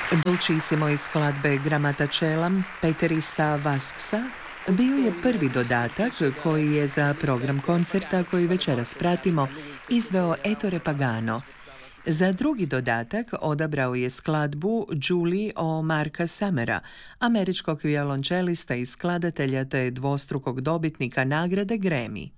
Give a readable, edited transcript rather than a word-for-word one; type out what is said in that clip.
Dolcissimo iz skladbe Gramatacelam Peterisa Vasksa bio je prvi dodatak koji je za program koncerta koji večeras pratimo izveo Ettore Pagano. Za drugi dodatak odabrao je skladbu Julie o Marka Summera, američkog violončelista i skladatelja te dvostrukog dobitnika nagrade Grammy.